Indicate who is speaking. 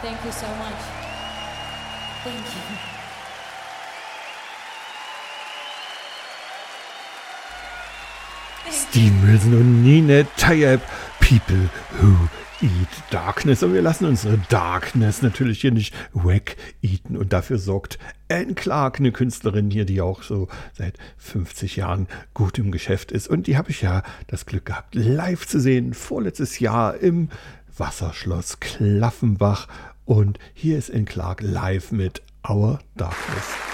Speaker 1: Thank you so much. Thank you.
Speaker 2: Steve Wilson und Nina Tayeb, People Who Eat Darkness. Und wir lassen unsere Darkness natürlich hier nicht weg-eaten. Und dafür sorgt Anne Clark, eine Künstlerin hier, die auch so seit 50 Jahren gut im Geschäft ist. Und die habe ich ja das Glück gehabt, live zu sehen, vorletztes Jahr im Wasserschloss Klaffenbach. Und hier ist Anne Clark live mit Our Darkness.